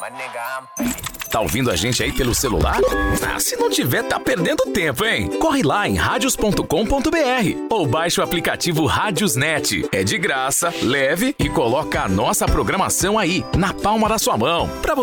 Tá ouvindo a gente aí pelo celular? Ah, se não tiver, tá perdendo tempo, hein? Corre lá em radios.com.br ou baixe o aplicativo Radiosnet. É de graça, leve e coloca a nossa programação aí, na palma da sua mão. Pra